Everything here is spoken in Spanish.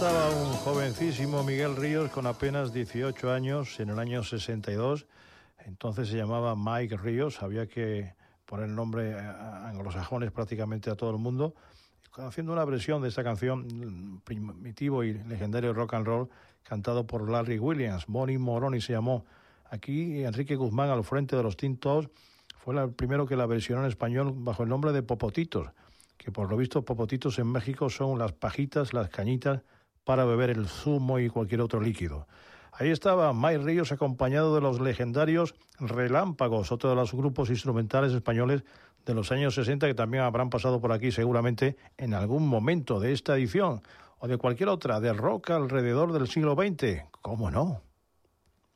estaba un jovencísimo Miguel Ríos con apenas 18 años en el año 62. Entonces se llamaba Mike Ríos, había que poner el nombre anglosajones prácticamente a todo el mundo, haciendo una versión de esta canción primitivo y legendario rock and roll cantado por Larry Williams. Bonnie Moroni se llamó. Aquí Enrique Guzmán, al frente de los Teen Tops, fue el primero que la versionó en español bajo el nombre de Popotitos, que por lo visto Popotitos en México son las pajitas, las cañitas para beber el zumo y cualquier otro líquido. Ahí estaba Mike Ríos acompañado de los legendarios Relámpagos, otro de los grupos instrumentales españoles de los años 60 que también habrán pasado por aquí seguramente en algún momento de esta edición o de cualquier otra de rock alrededor del siglo XX. ¿Cómo no?